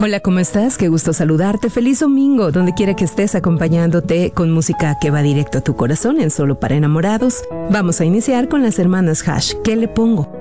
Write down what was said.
Hola, ¿cómo estás? Qué gusto saludarte. Feliz domingo, donde quiera que estés, acompañándote con música que va directo a tu corazón en Solo para Enamorados. Vamos a iniciar con las hermanas Hash. ¿Qué le pongo?